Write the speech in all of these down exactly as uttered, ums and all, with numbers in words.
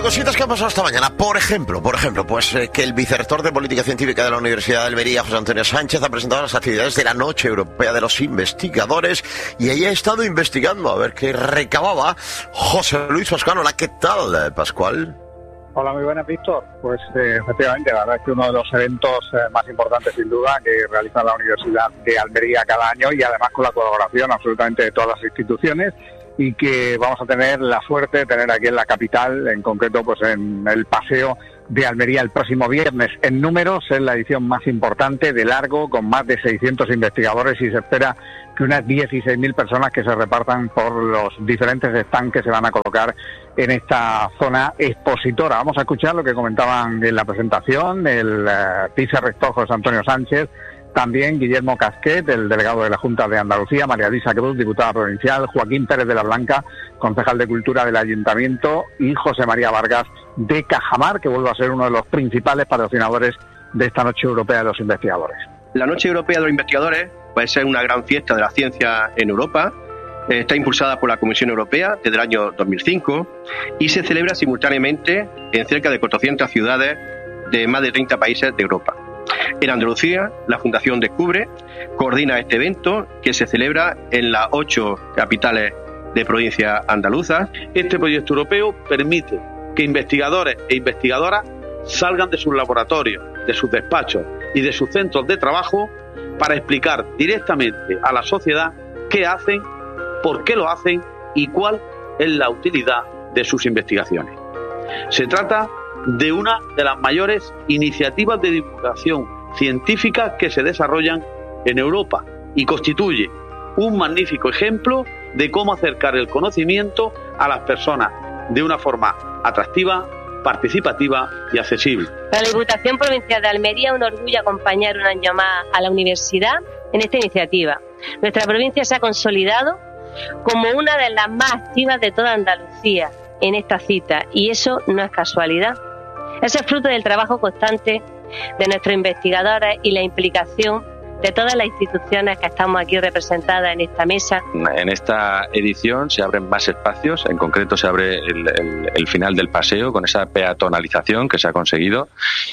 cositas que han pasado esta mañana. Por ejemplo, por ejemplo, pues eh, que el vicerrector de Política Científica de la Universidad de Almería, José Antonio Sánchez, ha presentado las actividades de la Noche Europea de los Investigadores y ahí ha estado investigando a ver qué recababa José Luis Pascual. Hola, ¿qué tal, Pascual? Hola, muy buenas, Víctor. Pues eh, efectivamente, la verdad es que uno de los eventos eh, más importantes, sin duda, que realiza la Universidad de Almería cada año y además con la colaboración absolutamente de todas las instituciones, y que vamos a tener la suerte de tener aquí en la capital, en concreto pues en el Paseo de Almería el próximo viernes. En números es la edición más importante de largo, con más de seiscientos investigadores, y se espera que unas dieciséis mil personas que se repartan por los diferentes stands que se van a colocar en esta zona expositora. Vamos a escuchar lo que comentaban en la presentación el uh, vicerrector José Antonio Sánchez, también Guillermo Casquet, el delegado de la Junta de Andalucía, María Luisa Cruz, diputada provincial, Joaquín Pérez de la Blanca, concejal de Cultura del Ayuntamiento, y José María Vargas de Cajamar, que vuelve a ser uno de los principales patrocinadores de esta Noche Europea de los Investigadores. La Noche Europea de los Investigadores puede ser una gran fiesta de la ciencia en Europa. Está impulsada por la Comisión Europea desde el año dos mil cinco y se celebra simultáneamente en cerca de cuatrocientas ciudades de más de treinta países de Europa. En Andalucía, la Fundación Descubre coordina este evento, que se celebra en las ocho capitales de provincias andaluzas. Este proyecto europeo permite que investigadores e investigadoras salgan de sus laboratorios, de sus despachos y de sus centros de trabajo para explicar directamente a la sociedad qué hacen, por qué lo hacen y cuál es la utilidad de sus investigaciones. Se trata de una de las mayores iniciativas de divulgación científica que se desarrollan en Europa y constituye un magnífico ejemplo de cómo acercar el conocimiento a las personas de una forma atractiva, participativa y accesible. Para la Diputación Provincial de Almería es un orgullo acompañar un año más a la universidad en esta iniciativa. Nuestra provincia se ha consolidado como una de las más activas de toda Andalucía en esta cita, y eso no es casualidad. Ese es fruto del trabajo constante de nuestros investigadores y la implicación de todas las instituciones que estamos aquí representadas en esta mesa. En esta edición se abren más espacios, en concreto se abre el, el, el final del paseo con esa peatonalización que se ha conseguido,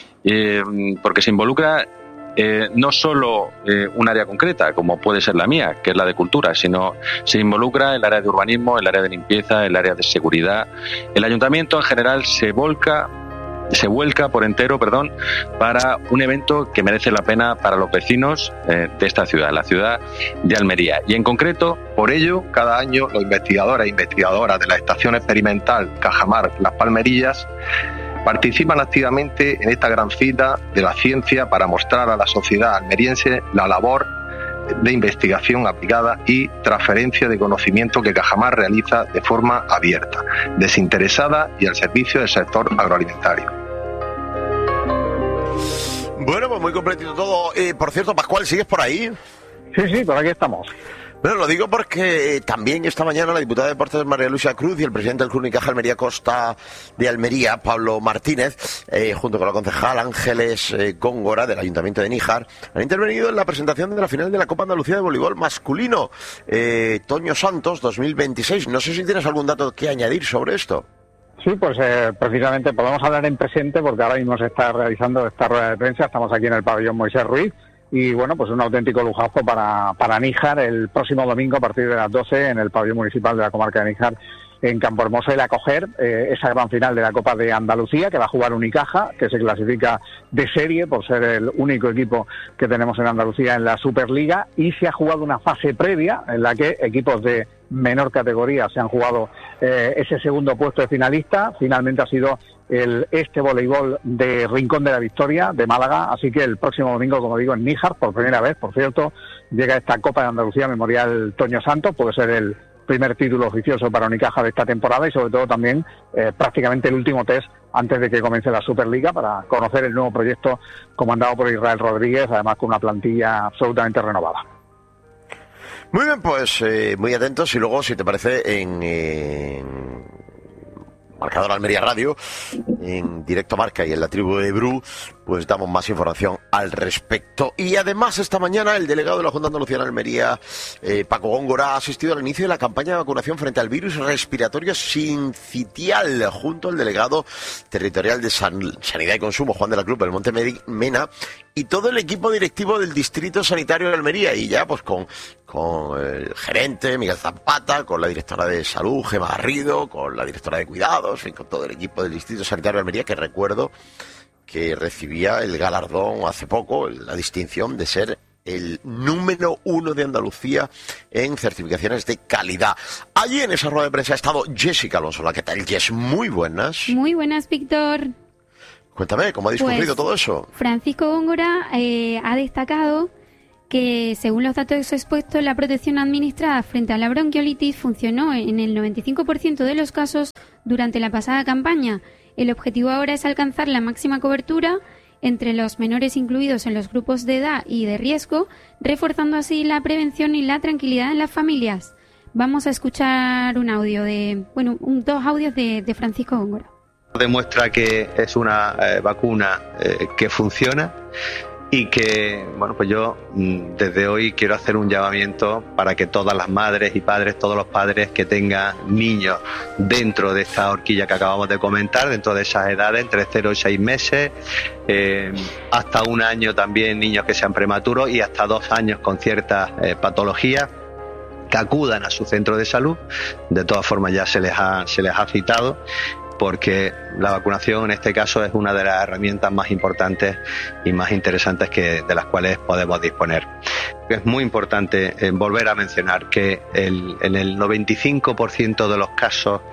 eh, porque se involucra eh, no solo eh, un área concreta, como puede ser la mía, que es la de cultura, sino se involucra el área de urbanismo, el área de limpieza, el área de seguridad. El ayuntamiento en general se volca se vuelca por entero, perdón, para un evento que merece la pena para los vecinos eh, de esta ciudad, la ciudad de Almería. Y en concreto, por ello, cada año los investigadores e investigadoras de la Estación Experimental Cajamar Las Palmerillas participan activamente en esta gran cita de la ciencia para mostrar a la sociedad almeriense la labor de investigación aplicada y transferencia de conocimiento que Cajamar realiza de forma abierta, desinteresada y al servicio del sector agroalimentario. Bueno, pues muy completito todo. Eh, por cierto, Pascual, ¿sigues por ahí? Sí, sí, por aquí estamos. Bueno, lo digo porque eh, también esta mañana la diputada de Deportes María Luisa Cruz y el presidente del Club Unicaja Almería Costa de Almería, Pablo Martínez, eh, junto con la concejal Ángeles eh, Góngora del Ayuntamiento de Níjar, han intervenido en la presentación de la final de la Copa Andalucía de Voleibol Masculino, eh, Toño Santos dos mil veintiséis. No sé si tienes algún dato que añadir sobre esto. Sí, pues eh, precisamente podemos hablar en presente porque ahora mismo se está realizando esta rueda de prensa. Estamos aquí en el pabellón Moisés Ruiz. Y bueno, pues un auténtico lujazo para, para Níjar el próximo domingo a partir de las doce en el pabellón municipal de la comarca de Níjar en Campo Hermoso, el acoger eh, esa gran final de la Copa de Andalucía que va a jugar Unicaja, que se clasifica de serie por ser el único equipo que tenemos en Andalucía en la Superliga, y se ha jugado una fase previa en la que equipos de menor categoría se han jugado eh, ese segundo puesto de finalista. Finalmente ha sido el este voleibol de Rincón de la Victoria, de Málaga, así que el próximo domingo, como digo, en Níjar, por primera vez, por cierto, llega esta Copa de Andalucía Memorial Toño Santos, puede ser el primer título oficioso para Unicaja de esta temporada y sobre todo también eh, prácticamente el último test antes de que comience la Superliga para conocer el nuevo proyecto comandado por Israel Rodríguez, además con una plantilla absolutamente renovada. Muy bien, pues eh, muy atentos y luego, si te parece, en... Eh... Marcador Almería Radio, en Directo Marca y en la tribu de Bru, pues damos más información al respecto. Y además esta mañana el delegado de la Junta de Andalucía en Almería, eh, Paco Góngora, ha asistido al inicio de la campaña de vacunación frente al virus respiratorio sincitial, junto al delegado territorial de San, Sanidad y Consumo, Juan de la Cruz, del Monte Mena, y todo el equipo directivo del Distrito Sanitario de Almería, y ya pues con, con el gerente Miguel Zapata, con la directora de Salud, Gemma Garrido, con la directora de Cuidados, en fin, con todo el equipo del Distrito Sanitario de Almería, que recuerdo que recibía el galardón hace poco, la distinción de ser el número uno de Andalucía en certificaciones de calidad. Allí en esa rueda de prensa ha estado Jessica Alonso. ¿Qué tal, Jess? Muy buenas. Muy buenas, Víctor. Cuéntame, ¿cómo ha discurrido pues, todo eso? Francisco Góngora eh, ha destacado que, según los datos expuestos, la protección administrada frente a la bronquiolitis funcionó en el noventa y cinco por ciento de los casos durante la pasada campaña. El objetivo ahora es alcanzar la máxima cobertura entre los menores incluidos en los grupos de edad y de riesgo, reforzando así la prevención y la tranquilidad en las familias. Vamos a escuchar un audio de, bueno, un, dos audios de, de Francisco Góngora. Demuestra que es una eh, vacuna eh, que funciona y que, bueno, pues yo desde hoy quiero hacer un llamamiento para que todas las madres y padres, todos los padres que tengan niños dentro de esta horquilla que acabamos de comentar, dentro de esas edades, entre cero y seis meses, eh, hasta un año también niños que sean prematuros y hasta dos años con ciertas eh, patologías, que acudan a su centro de salud. De todas formas ya se les ha, se les ha citado, porque la vacunación en este caso es una de las herramientas más importantes y más interesantes que, de las cuales podemos disponer. Es muy importante eh, volver a mencionar que el, en el noventa y cinco por ciento de los casos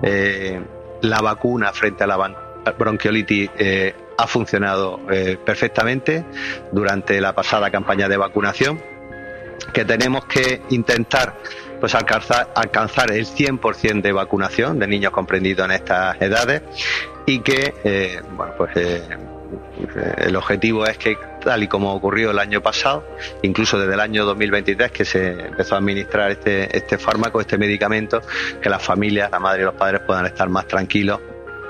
eh, la vacuna frente a la bronquiolitis eh, ha funcionado eh, perfectamente durante la pasada campaña de vacunación, que tenemos que intentar pues alcanzar, alcanzar el cien por ciento de vacunación de niños comprendidos en estas edades, y que eh, bueno pues eh, el objetivo es que, tal y como ocurrió el año pasado, incluso desde el año dos mil veintitrés que se empezó a administrar este, este fármaco, este medicamento, que las familias, la madre y los padres puedan estar más tranquilos.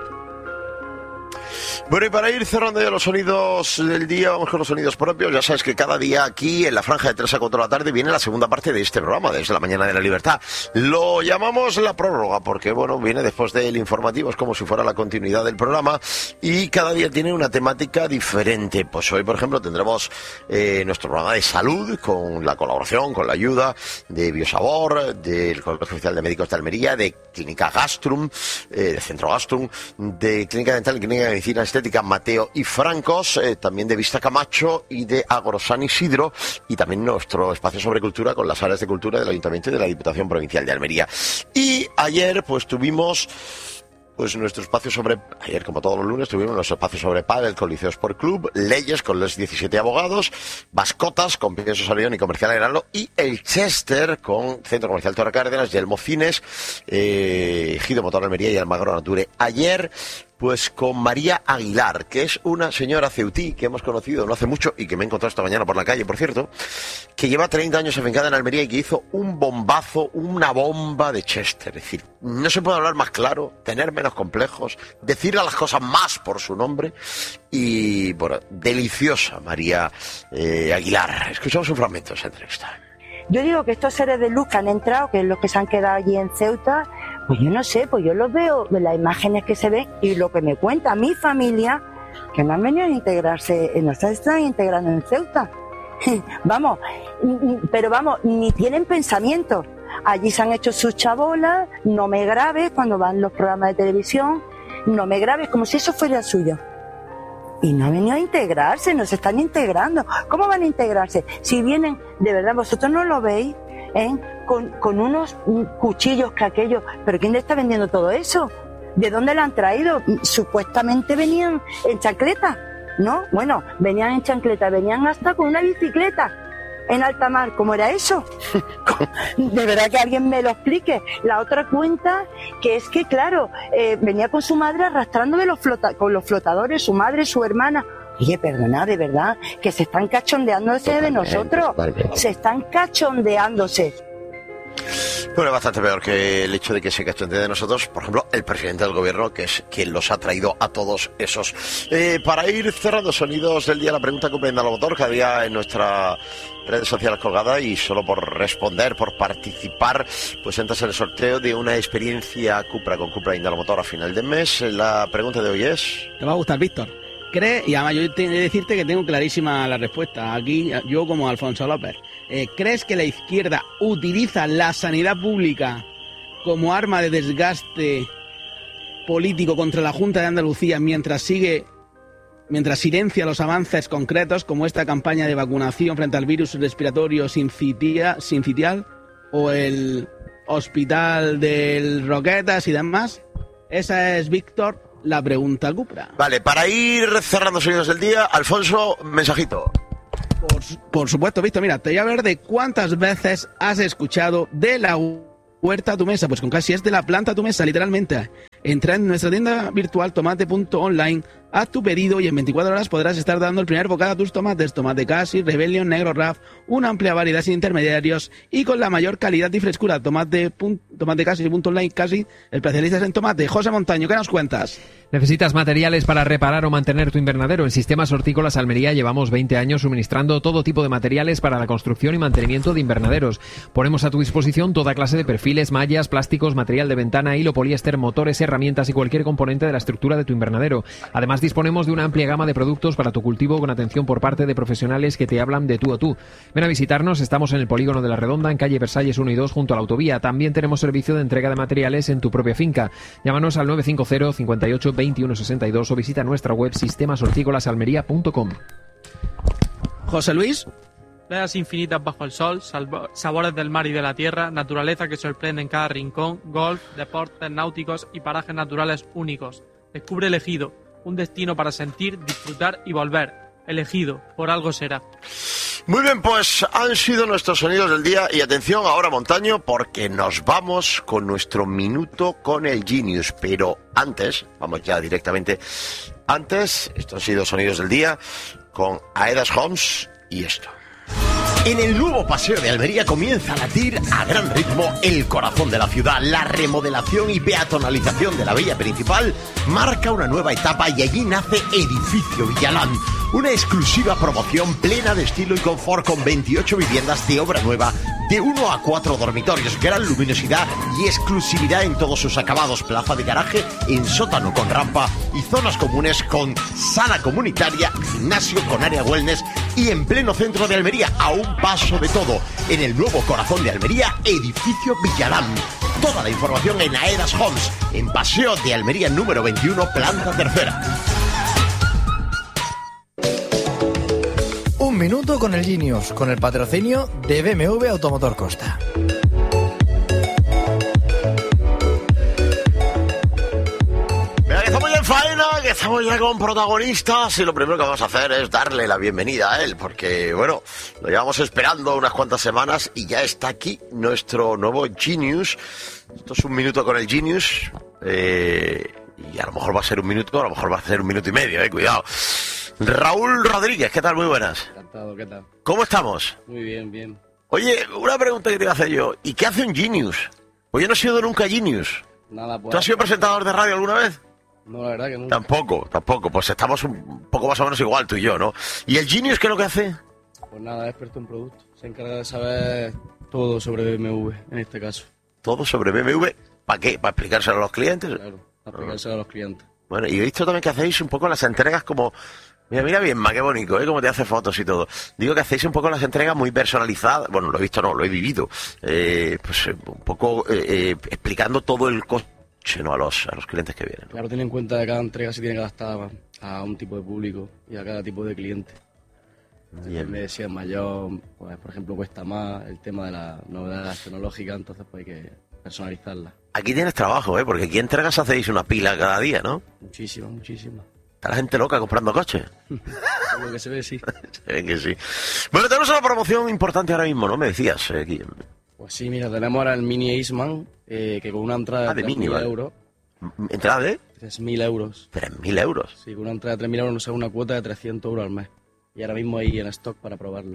Bueno, y para ir cerrando ya los sonidos del día, vamos con los sonidos propios. Ya sabes que cada día aquí, en la franja de tres a cuatro de la tarde, viene la segunda parte de este programa, desde la Mañana de la Libertad. Lo llamamos la prórroga, porque, bueno, viene después del informativo, es como si fuera la continuidad del programa, y cada día tiene una temática diferente. Pues hoy, por ejemplo, tendremos eh, nuestro programa de salud, con la colaboración, con la ayuda de Biosabor, del Colegio Oficial de Médicos de Almería, de Clínica Gastrum, eh, de Centro Gastrum, de Clínica Dental y Clínica de Medicina Estética Mateo y Francos, eh, también de Vista Camacho y de Agrosan Isidro, y también nuestro espacio sobre cultura con las áreas de cultura del Ayuntamiento y de la Diputación Provincial de Almería. Y ayer pues tuvimos pues nuestro espacio sobre, ayer como todos los lunes tuvimos nuestro espacio sobre pádel con Liceo Sport Club, Leyes con los diecisiete abogados, Mascotas con Pienso Salión y Comercial Agrano, y el Chester con Centro Comercial Torre Cárdenas, Yelmo Cines, eh, Gido Motor Almería y Almagro Nature. Ayer pues con María Aguilar, que es una señora ceutí que hemos conocido no hace mucho y que me he encontrado esta mañana por la calle, por cierto, que lleva treinta años afincada en Almería y que hizo un bombazo, una bomba de Chester. Es decir, no se puede hablar más claro, tener menos complejos, decir a las cosas más por su nombre. Y, bueno, deliciosa María eh, Aguilar. Escuchamos un fragmento de esa entrevista. Yo digo que estos seres de luz que han entrado, que es los que se han quedado allí en Ceuta, pues yo no sé, pues yo los veo de las imágenes que se ven y lo que me cuenta mi familia, que no han venido a integrarse, no se están integrando en Ceuta. Vamos, pero vamos, ni tienen pensamiento. Allí se han hecho sus chabolas, no me grabes cuando van los programas de televisión, no me grabes como si eso fuera suyo. Y no han venido a integrarse, no se están integrando. ¿Cómo van a integrarse? Si vienen, de verdad, vosotros no lo veis, ¿eh? con, con unos cuchillos que aquellos... ¿Pero quién le está vendiendo todo eso? ¿De dónde lo han traído? Supuestamente venían en chancleta, ¿no? Bueno, venían en chancleta, venían hasta con una bicicleta en alta mar. ¿Cómo era eso? De verdad que alguien me lo explique. La otra cuenta que es que, claro, eh, venía con su madre arrastrando de los flota con los flotadores, su madre, su hermana. Oye, perdona, de verdad, que se están cachondeándose de nosotros. Se están cachondeándose. Bueno, bastante peor que el hecho de que se cachondee de nosotros, por ejemplo, el presidente del gobierno, que es quien los ha traído a todos esos. Eh, para ir cerrando sonidos del día, la pregunta que prenda al motor, cada día en nuestras redes sociales colgada, y solo por responder, por participar, pues entras en el sorteo de una experiencia Cupra con Cupra Indalomotor a final de mes. La pregunta de hoy es... Te va a gustar, Víctor. ¿Crees? Y además yo tengo que decirte que tengo clarísima la respuesta. Aquí, yo como Alfonso López. Eh, ¿Crees que la izquierda utiliza la sanidad pública como arma de desgaste político contra la Junta de Andalucía mientras sigue, mientras silencia los avances concretos como esta campaña de vacunación frente al virus respiratorio sincitia, sincitial o el hospital del Roquetas y demás? Esa es, Víctor, la pregunta Cupra. Vale, para ir cerrando sonidos del día, Alfonso, mensajito. Por, por supuesto, Víctor, mira, te voy a hablar de cuántas veces has escuchado de la huerta a tu mesa. Pues con casi es de la planta a tu mesa, literalmente. Entra en nuestra tienda virtual tomate punto online, haz tu pedido y en veinticuatro horas podrás estar dando el primer bocado a tus tomates. Tomate Casi, Rebellion, Negro Raf, una amplia variedad sin intermediarios y con la mayor calidad y frescura. Tomate, tomate Casi punto online, Casi, especialistas en tomate. José Montaño, ¿qué nos cuentas? ¿Necesitas materiales para reparar o mantener tu invernadero? En Sistemas Hortícolas Almería llevamos veinte años suministrando todo tipo de materiales para la construcción y mantenimiento de invernaderos. Ponemos a tu disposición toda clase de perfiles, mallas, plásticos, material de ventana, hilo, poliéster, motores, herramientas y cualquier componente de la estructura de tu invernadero. Además, disponemos de una amplia gama de productos para tu cultivo con atención por parte de profesionales que te hablan de tú a tú. Ven a visitarnos, estamos en el Polígono de la Redonda, en calle Versalles uno y dos, junto a la autovía. También tenemos servicio de entrega de materiales en tu propia finca. Llámanos al nueve cinco cero, cincuenta y ocho, veintiuno sesenta y dos o visita nuestra web sistemas hortícolas almería punto com. José Luis. Playas infinitas bajo el sol, sabores del mar y de la tierra, naturaleza que sorprende en cada rincón, golf, deportes náuticos y parajes naturales únicos. Descubre el Ejido, un destino para sentir, disfrutar y volver. El Ejido, por algo será. Muy bien, pues han sido nuestros sonidos del día. Y atención ahora, Montaño, porque nos vamos con nuestro minuto con el Genius. Pero antes, vamos ya directamente. Antes, estos han sido sonidos del día con Aedas Homes y esto. En el nuevo paseo de Almería comienza a latir a gran ritmo el corazón de la ciudad. La remodelación y peatonalización de la vía principal marca una nueva etapa y allí nace Edificio Villalán, una exclusiva promoción plena de estilo y confort con veintiocho viviendas de obra nueva de uno a cuatro dormitorios, gran luminosidad y exclusividad en todos sus acabados, plaza de garaje en sótano con rampa y zonas comunes con sala comunitaria, gimnasio con área wellness y en pleno centro de Almería, a un paso de todo, en el nuevo corazón de Almería, Edificio Villalán. Toda la información en Aedas Homes, en Paseo de Almería número veintiuno, planta tercera. Un minuto con el Genius, con el patrocinio de B M W Automotor Costa. Venga, que estamos ya en faena, que estamos ya con protagonistas y lo primero que vamos a hacer es darle la bienvenida a él, porque, bueno, lo llevamos esperando unas cuantas semanas y ya está aquí nuestro nuevo Genius. Esto es un minuto con el Genius, eh, y a lo mejor va a ser un minuto, a lo mejor va a ser un minuto y medio, eh, cuidado. Raúl Rodríguez, ¿qué tal? Muy buenas. Encantado, ¿qué tal? ¿Cómo estamos? Muy bien, bien. Oye, una pregunta que te voy a hacer yo. ¿Y qué hace un Genius? Pues yo no he sido nunca Genius. Nada, pues. ¿Tú has sido presentador de radio alguna vez? No, la verdad que nunca. Tampoco, tampoco. Pues estamos un poco más o menos igual tú y yo, ¿no? ¿Y el Genius qué es lo que hace? Pues nada, es experto en producto. Se encarga de saber todo sobre B M W, en este caso. ¿Todo sobre B M W? ¿Para qué? ¿Para explicárselo a los clientes? Claro, para explicárselo a los clientes. Bueno, y he visto también que hacéis un poco las entregas como... Mira, mira bien, ma, qué bonito, ¿eh? Cómo te hace fotos y todo. Digo que hacéis un poco las entregas muy personalizadas. Bueno, lo he visto, no, lo he vivido. Eh, pues un poco eh, eh, explicando todo el coche, ¿no? A los, a los clientes que vienen. Claro, ten en cuenta que cada entrega se tiene que adaptar a un tipo de público y a cada tipo de cliente. En vez de ser mayor, pues por ejemplo cuesta más el tema de las novedades tecnológicas, entonces pues hay que personalizarlas. Aquí tienes trabajo, ¿eh? Porque aquí entregas hacéis una pila cada día, ¿no? Muchísimas, muchísimas. Está la gente loca comprando coches. Por lo que se ve, sí. Se ve que sí. Bueno, tenemos una promoción importante ahora mismo, ¿no? Me decías, eh, aquí. Pues sí, mira, tenemos ahora el Mini Aceman, eh, que con una entrada ah, de, de tres mil vale. euros. ¿Entrada de? tres mil euros. ¿tres mil euros? Sí, con una entrada de tres mil euros nos sale una cuota de trescientos euros al mes. Y ahora mismo hay en stock para probarlo.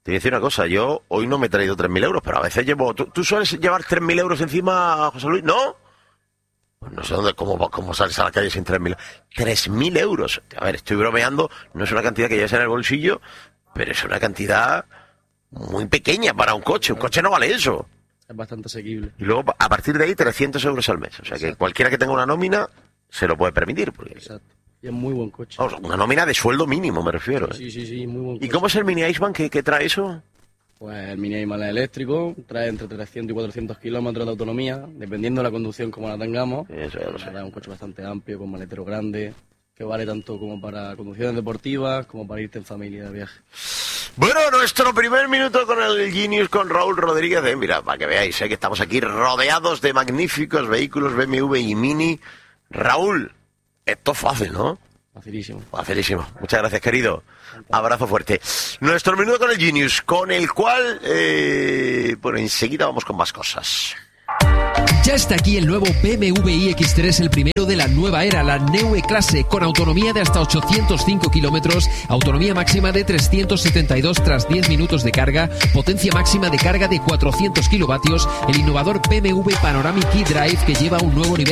Te voy a decir una cosa, yo hoy no me he traído tres mil euros, pero a veces llevo... ¿Tú, tú sueles llevar tres mil euros encima, José Luis? ¿No? Pues no sé dónde, cómo, cómo sales a la calle sin tres mil. tres mil euros. A ver, estoy bromeando, no es una cantidad que lleves en el bolsillo, pero es una cantidad muy pequeña para un coche. Un coche no vale eso. Es bastante asequible. Y luego, a partir de ahí, trescientos euros al mes. O sea, Exacto. que cualquiera que tenga una nómina se lo puede permitir. Porque... Exacto. Y es muy buen coche. Vamos, una nómina de sueldo mínimo, me refiero. Sí, sí, sí, muy buen coche. ¿Y cómo es el Mini Iceman que, que trae eso? Pues el Mini Iceman es eléctrico, trae entre trescientos y cuatrocientos kilómetros de autonomía, dependiendo de la conducción como la tengamos. Eso ya lo sé. Es un coche bastante amplio, con maletero grande, que vale tanto como para conducciones deportivas, como para irte en familia de viaje. Bueno, nuestro primer minuto con el Genius, con Raúl Rodríguez. Eh, mira, para que veáis eh, que estamos aquí rodeados de magníficos vehículos B M W y Mini. Raúl, esto es fácil, ¿no? Facilísimo. Facilísimo. Muchas gracias, querido. Abrazo fuerte. Nuestro minuto con el Genius, con el cual, eh, bueno, enseguida vamos con más cosas. Ya está aquí el nuevo B M W i X tres, el primero de la nueva era, la Neue Klasse, con autonomía de hasta ochocientos cinco kilómetros, autonomía máxima de trescientos setenta y dos tras diez minutos de carga, potencia máxima de carga de cuatrocientos kilovatios, el innovador B M W Panoramic eDrive que lleva un nuevo nivel